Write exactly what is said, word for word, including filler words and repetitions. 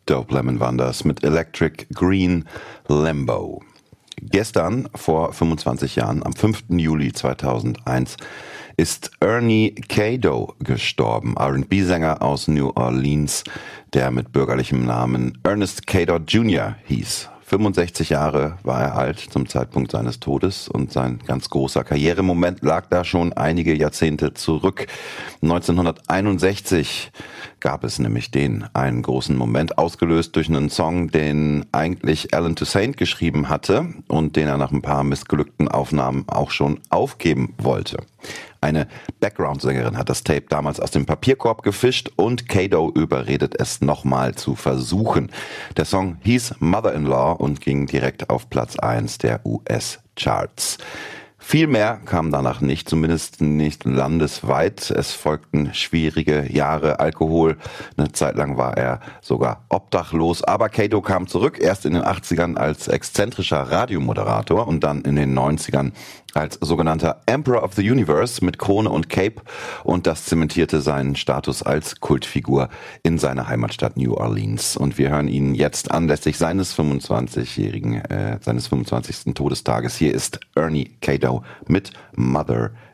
Dope Lemon waren das mit Electric Green Lambo. Gestern, vor fünfundzwanzig Jahren, am fünften Juli zweitausendeins, ist Ernie Caddo gestorben, R and B-Sänger aus New Orleans, der mit bürgerlichem Namen Ernest Caddo Junior hieß. fünfundsechzig Jahre war er alt zum Zeitpunkt seines Todes und sein ganz großer Karrieremoment lag da schon einige Jahrzehnte zurück. neunzehnhunderteinundsechzig gab es nämlich den einen großen Moment, ausgelöst durch einen Song, den eigentlich Alan Toussaint geschrieben hatte und den er nach ein paar missglückten Aufnahmen auch schon aufgeben wollte. Eine Background-Sängerin hat das Tape damals aus dem Papierkorb gefischt und Caddo überredet es nochmal zu versuchen. Der Song hieß Mother-in-Law und ging direkt auf Platz eins der U S-Charts. Viel mehr kam danach nicht, zumindest nicht landesweit. Es folgten schwierige Jahre Alkohol. Eine Zeit lang war er sogar obdachlos. Aber Caddo kam zurück, erst in den achtzigern als exzentrischer Radiomoderator und dann in den neunzigern als sogenannter Emperor of the Universe mit Krone und Cape. Und das zementierte seinen Status als Kultfigur in seiner Heimatstadt New Orleans. Und wir hören ihn jetzt anlässlich seines fünfundzwanzigjährigen, äh, seines fünfundzwanzigsten Todestages. Hier ist Ernie Caddo mit Mother-in-Law.